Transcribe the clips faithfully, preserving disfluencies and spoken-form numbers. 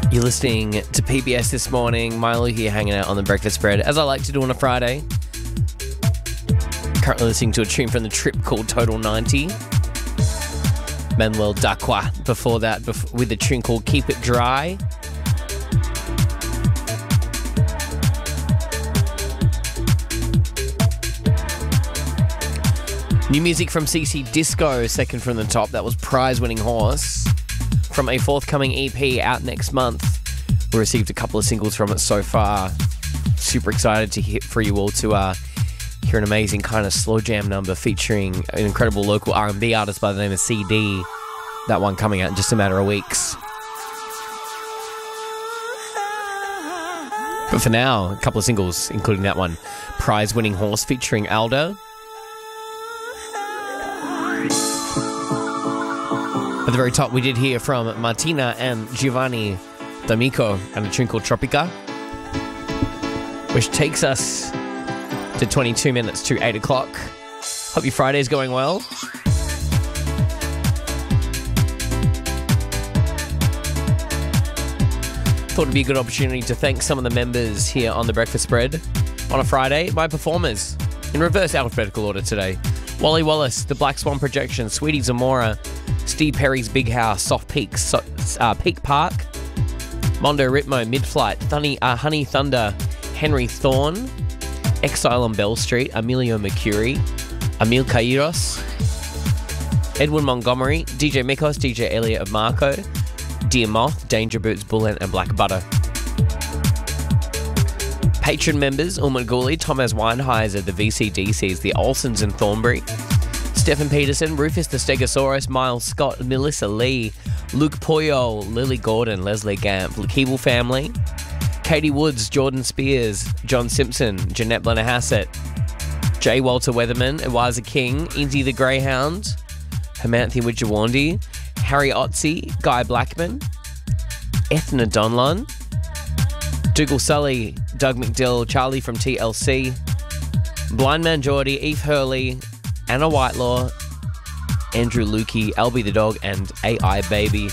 You're listening to P B S This Morning. Milo here hanging out on the breakfast spread, as I like to do on a Friday. Currently listening to a tune from the Trip called Total ninety. Manuel Dacwa before that bef- with a tune called Keep It Dry. New music from C C Disco, second from the top. That was Prize-Winning Horse. From a forthcoming E P out next month. We received a couple of singles from it so far. Super excited to hear, for you all to uh, hear an amazing kind of slow jam number featuring an incredible local R and B artist by the name of C D. That one coming out in just a matter of weeks. But for now, a couple of singles, including that one. Prize-Winning Horse featuring Alda. At the very top, we did hear from Martina and Giovanni D'Amico and a tune called Tropica, which takes us to twenty-two minutes to eight o'clock. Hope your Friday's going well. Thought it'd be a good opportunity to thank some of the members here on the Breakfast Spread on a Friday. My performers, in reverse alphabetical order today. Wally Wallace, The Black Swan Projection, Sweetie Zamora, Steve Perry's Big House, Soft Peak, so, uh, Peak Park, Mondo Ritmo, Mid-Flight, Thunny, uh, Honey Thunder, Henry Thorne, Exile on Bell Street, Emilio Mercuri, Emil Kairos, Edwin Montgomery, D J Mikos, D J Elliot of Marco, Dear Moth, Danger Boots, Bullen and Black Butter. Patron members, Ulman Gooley, Thomas Weinheiser, the V C D Cs, the Olsons and Thornbury, Stephen Peterson, Rufus the Stegosaurus, Miles Scott, Melissa Lee, Luke Poyo, Lily Gordon, Leslie Gamp, the Keeble family, Katie Woods, Jordan Spears, John Simpson, Jeanette Blennerhassett, J. Walter Weatherman, Ewaza King, Inzy the Greyhound, Hermanthi Wijawandi, Harry Otzi, Guy Blackman, Ethna Donlon, Dougal Sully, Doug McDill, Charlie from T L C, Blind Man Geordie, Eve Hurley, Anna Whitelaw, Andrew Lukey, Albie the Dog, and A I Baby.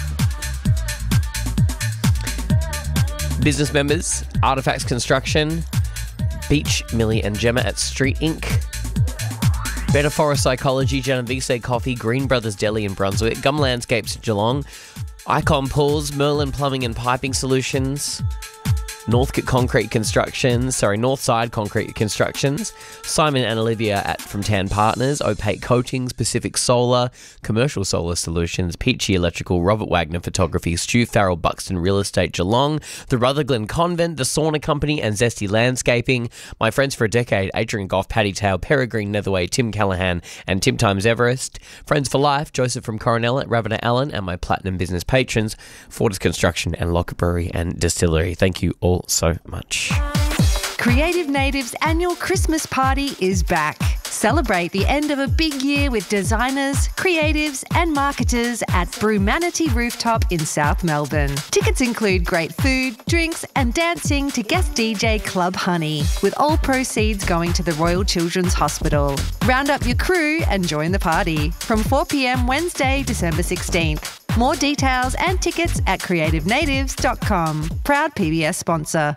Business members, Artifacts Construction, Beach, Millie and Gemma at Street Incorporated, Better Forest Psychology, Genovese Coffee, Green Brothers Deli in Brunswick, Gum Landscapes Geelong, Icon Pools, Merlin Plumbing and Piping Solutions, Northcote Concrete Constructions, sorry, Northside Concrete Constructions, Simon and Olivia at From Tan Partners, Opaque Coatings, Pacific Solar, Commercial Solar Solutions, Peachy Electrical, Robert Wagner Photography, Stu Farrell Buxton Real Estate Geelong, the Rutherglen Convent, the Sauna Company and Zesty Landscaping, my friends for a decade, Adrian Goff, Paddy Tail, Peregrine Netherway, Tim Callahan and Tim Times Everest, Friends for Life, Joseph from Coronella, Ravana Allen and my Platinum Business patrons, Fortis Construction and Locker Brewery and Distillery. Thank you all so much. Creative Native's annual Christmas party is back. Celebrate the end of a big year with designers, creatives and marketers at Brumanity Rooftop in South Melbourne. Tickets include great food, drinks and dancing to guest D J Club Honey, with all proceeds going to the Royal Children's Hospital. Round up your crew and join the party from four p.m. Wednesday, December sixteenth. More details and tickets at creative natives dot com. Proud P B S sponsor.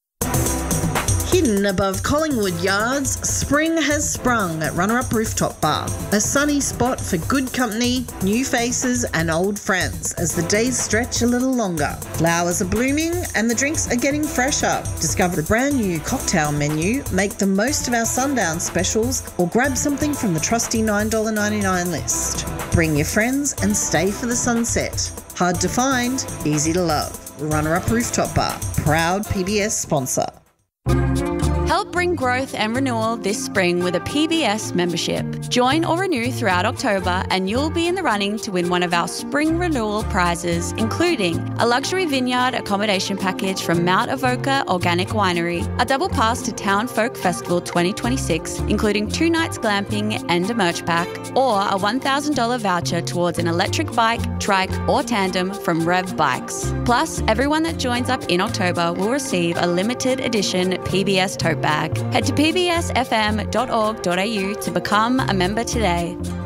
Hidden above Collingwood Yards, spring has sprung at Runner Up Rooftop Bar. A sunny spot for good company, new faces and old friends as the days stretch a little longer. Flowers are blooming and the drinks are getting fresher. Discover the brand new cocktail menu, make the most of our sundown specials or grab something from the trusty nine dollars ninety-nine list. Bring your friends and stay for the sunset. Hard to find, easy to love. Runner Up Rooftop Bar, proud P B S sponsor. Help bring growth and renewal this spring with a P B S membership. Join or renew throughout October and you'll be in the running to win one of our spring renewal prizes, including a luxury vineyard accommodation package from Mount Avoca Organic Winery, a double pass to Town Folk Festival twenty twenty-six, including two nights glamping and a merch pack, or a one thousand dollars voucher towards an electric bike, trike or tandem from Rev Bikes. Plus, everyone that joins up in October will receive a limited edition P B S tote bag. Head to p b s f m dot org dot a u to become a member today.